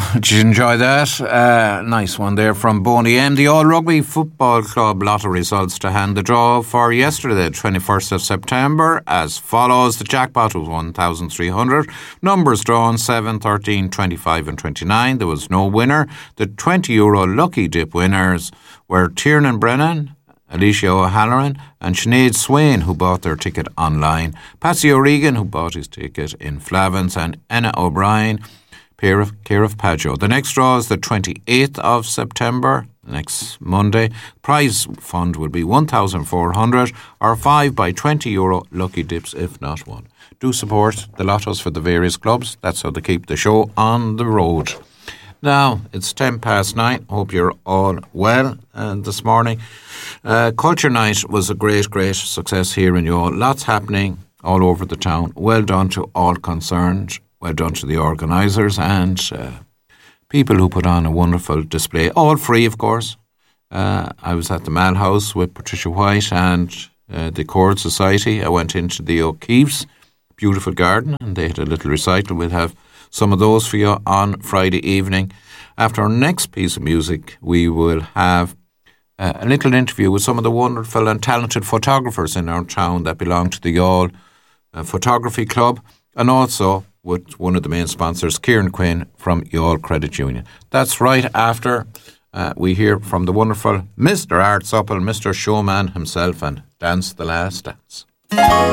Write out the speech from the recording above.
Did you enjoy that? Nice one there from Boney M. The All Rugby Football Club lotto results to hand. The draw for yesterday, 21st of September, as follows. The jackpot was 1,300. Numbers drawn 7, 13, 25 and 29. There was no winner. The €20 lucky dip winners were Tiernan Brennan, Alicia O'Halloran and Sinead Swain, who bought their ticket online. Patsy O'Regan, who bought his ticket in Flavins, and Anna O'Brien, care of Pajo. The next draw is the 28th of September, next Monday. Prize fund will be 1,400 or 5 by €20 lucky dips if not won. Do support the lottos for the various clubs. That's how they keep the show on the road. Now, it's 9:10. Hope you're all well this morning. Culture Night was a great success here in Youghal. Lots happening all over the town. Well done to all concerned. Well done to the organisers and people who put on a wonderful display. All free, of course. I was at the Mal House with Patricia White and the Chord Society. I went into the O'Keefe's beautiful garden and they had a little recital. We'll have some of those for you on Friday evening. After our next piece of music, we will have a little interview with some of the wonderful and talented photographers in our town that belong to the Youghal Photography Club, and also with one of the main sponsors, Kieran Quinn from Youghal Credit Union. That's right after we hear from the wonderful Mr. Art Supple, Mr. Showman himself, and Dance the Last Dance.